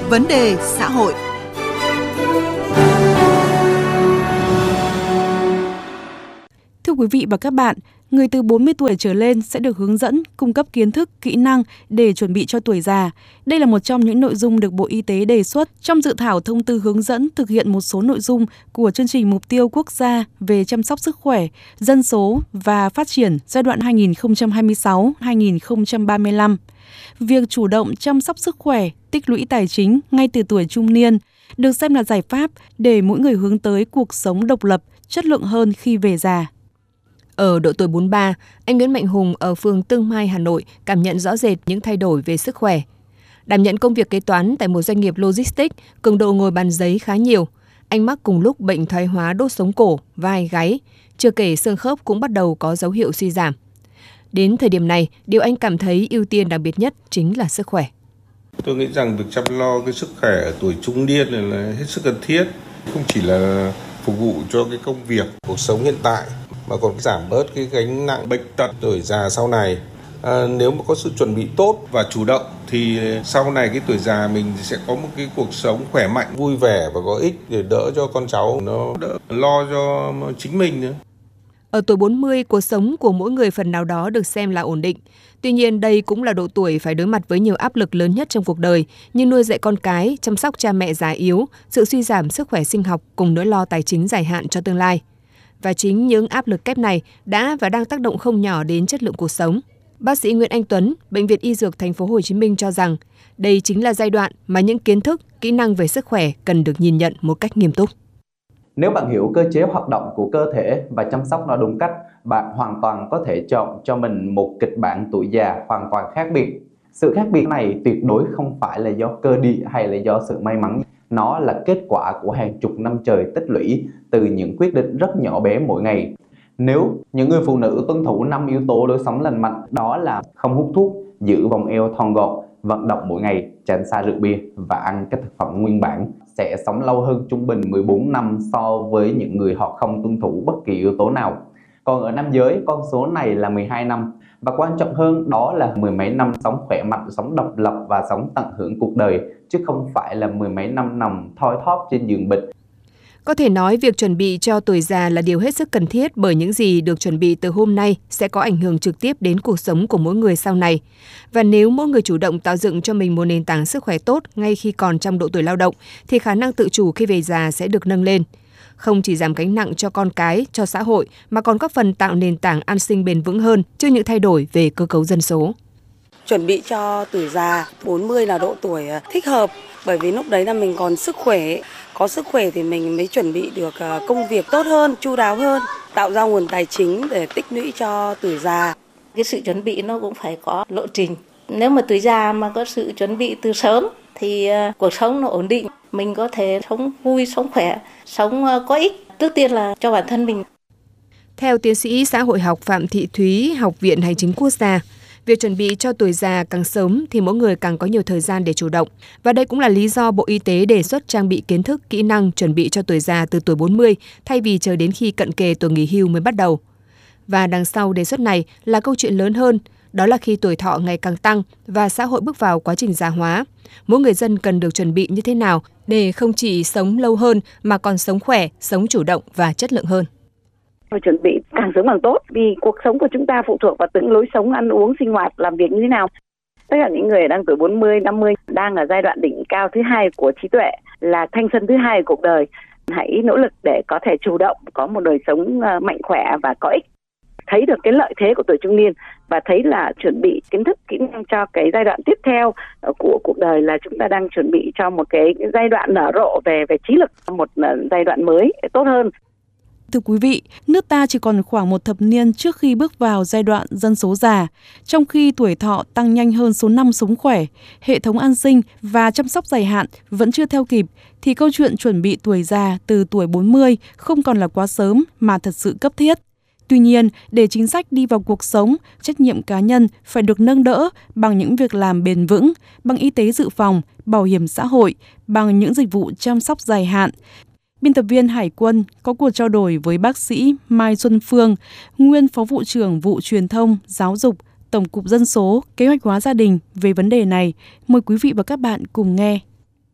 Vấn đề xã hội. Thưa quý vị và các bạn, người từ 40 tuổi trở lên sẽ được hướng dẫn, cung cấp kiến thức, kỹ năng để chuẩn bị cho tuổi già. Đây là một trong những nội dung được Bộ Y tế đề xuất trong dự thảo thông tư hướng dẫn thực hiện một số nội dung của chương trình mục tiêu quốc gia về chăm sóc sức khỏe, dân số và phát triển giai đoạn 2026-2035. Việc chủ động chăm sóc sức khỏe, tích lũy tài chính ngay từ tuổi trung niên được xem là giải pháp để mỗi người hướng tới cuộc sống độc lập, chất lượng hơn khi về già. Ở độ tuổi 43, anh Nguyễn Mạnh Hùng ở phường Tương Mai, Hà Nội cảm nhận rõ rệt những thay đổi về sức khỏe. Đảm nhận công việc kế toán tại một doanh nghiệp logistics, cường độ ngồi bàn giấy khá nhiều. Anh mắc cùng lúc bệnh thoái hóa đốt sống cổ, vai, gáy. Chưa kể xương khớp cũng bắt đầu có dấu hiệu suy giảm. Đến thời điểm này, điều anh cảm thấy ưu tiên đặc biệt nhất chính là sức khỏe. Tôi nghĩ rằng việc chăm lo cái sức khỏe ở tuổi trung niên là hết sức cần thiết. Không chỉ là phục vụ cho cái công việc, cuộc sống hiện tại, mà còn giảm bớt cái gánh nặng bệnh tật tuổi già sau này. Nếu mà có sự chuẩn bị tốt và chủ động thì sau này cái tuổi già mình sẽ có một cái cuộc sống khỏe mạnh, vui vẻ và có ích để đỡ cho con cháu, nó đỡ lo cho chính mình nữa. Ở tuổi 40, cuộc sống của mỗi người phần nào đó được xem là ổn định. Tuy nhiên, đây cũng là độ tuổi phải đối mặt với nhiều áp lực lớn nhất trong cuộc đời, như nuôi dạy con cái, chăm sóc cha mẹ già yếu, sự suy giảm sức khỏe sinh học cùng nỗi lo tài chính dài hạn cho tương lai. Và chính những áp lực kép này đã và đang tác động không nhỏ đến chất lượng cuộc sống. Bác sĩ Nguyễn Anh Tuấn, Bệnh viện Y Dược Thành phố Hồ Chí Minh cho rằng đây chính là giai đoạn mà những kiến thức, kỹ năng về sức khỏe cần được nhìn nhận một cách nghiêm túc. Nếu bạn hiểu cơ chế hoạt động của cơ thể và chăm sóc nó đúng cách, bạn hoàn toàn có thể chọn cho mình một kịch bản tuổi già hoàn toàn khác biệt. Sự khác biệt này tuyệt đối không phải là do cơ địa hay là do sự may mắn. Nó là kết quả của hàng chục năm trời tích lũy từ những quyết định rất nhỏ bé mỗi ngày. Nếu những người phụ nữ tuân thủ 5 yếu tố lối sống lành mạnh, đó là không hút thuốc, giữ vòng eo thon gọn, vận động mỗi ngày, tránh xa rượu bia và ăn các thực phẩm nguyên bản, sẽ sống lâu hơn trung bình 14 năm so với những người họ không tuân thủ bất kỳ yếu tố nào. Còn ở nam giới, con số này là 12 năm. Và quan trọng hơn đó là mười mấy năm sống khỏe mạnh, sống độc lập và sống tận hưởng cuộc đời, chứ không phải là mười mấy năm nằm thoi thóp trên giường bệnh. Có thể nói việc chuẩn bị cho tuổi già là điều hết sức cần thiết, bởi những gì được chuẩn bị từ hôm nay sẽ có ảnh hưởng trực tiếp đến cuộc sống của mỗi người sau này. Và nếu mỗi người chủ động tạo dựng cho mình một nền tảng sức khỏe tốt ngay khi còn trong độ tuổi lao động, thì khả năng tự chủ khi về già sẽ được nâng lên. Không chỉ giảm gánh nặng cho con cái, cho xã hội, mà còn góp phần tạo nền tảng an sinh bền vững hơn trước những thay đổi về cơ cấu dân số. Chuẩn bị cho tuổi già, 40 là độ tuổi thích hợp, bởi vì lúc đấy là mình còn sức khỏe. Có sức khỏe thì mình mới chuẩn bị được công việc tốt hơn, chu đáo hơn, tạo ra nguồn tài chính để tích lũy cho tuổi già. Cái sự chuẩn bị nó cũng phải có lộ trình. Nếu mà tuổi già mà có sự chuẩn bị từ sớm thì cuộc sống nó ổn định. Mình có thể sống vui, sống khỏe, sống có ích. Trước tiên là cho bản thân mình. Theo tiến sĩ xã hội học Phạm Thị Thúy, Học viện Hành chính Quốc gia, việc chuẩn bị cho tuổi già càng sớm thì mỗi người càng có nhiều thời gian để chủ động. Và đây cũng là lý do Bộ Y tế đề xuất trang bị kiến thức, kỹ năng chuẩn bị cho tuổi già từ tuổi 40 thay vì chờ đến khi cận kề tuổi nghỉ hưu mới bắt đầu. Và đằng sau đề xuất này là câu chuyện lớn hơn, đó là khi tuổi thọ ngày càng tăng và xã hội bước vào quá trình già hóa, mỗi người dân cần được chuẩn bị như thế nào để không chỉ sống lâu hơn mà còn sống khỏe, sống chủ động và chất lượng hơn. Phải chuẩn bị càng sớm càng tốt, vì cuộc sống của chúng ta phụ thuộc vào từng lối sống, ăn uống, sinh hoạt, làm việc như thế nào. Tất cả những người đang tuổi 40, 50 đang ở giai đoạn đỉnh cao thứ hai của trí tuệ, là thanh xuân thứ hai của cuộc đời. Hãy nỗ lực để có thể chủ động, có một đời sống mạnh khỏe và có ích. Thấy được cái lợi thế của tuổi trung niên và thấy là chuẩn bị kiến thức, kỹ năng cho cái giai đoạn tiếp theo của cuộc đời, là chúng ta đang chuẩn bị cho một cái giai đoạn nở rộ về trí lực, một giai đoạn mới tốt hơn. Thưa quý vị, nước ta chỉ còn khoảng một thập niên trước khi bước vào giai đoạn dân số già. Trong khi tuổi thọ tăng nhanh hơn số năm sống khỏe, hệ thống an sinh và chăm sóc dài hạn vẫn chưa theo kịp, thì câu chuyện chuẩn bị tuổi già từ tuổi 40 không còn là quá sớm mà thật sự cấp thiết. Tuy nhiên, để chính sách đi vào cuộc sống, trách nhiệm cá nhân phải được nâng đỡ bằng những việc làm bền vững, bằng y tế dự phòng, bảo hiểm xã hội, bằng những dịch vụ chăm sóc dài hạn. Biên tập viên Hải Quân có cuộc trao đổi với bác sĩ Mai Xuân Phương, nguyên Phó vụ trưởng vụ Truyền thông, Giáo dục, Tổng cục Dân số, Kế hoạch hóa gia đình về vấn đề này. Mời quý vị và các bạn cùng nghe.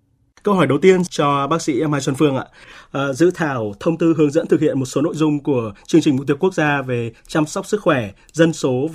Câu hỏi đầu tiên cho bác sĩ Mai Xuân Phương ạ. Dự thảo thông tư hướng dẫn thực hiện một số nội dung của chương trình mục tiêu quốc gia về chăm sóc sức khỏe dân số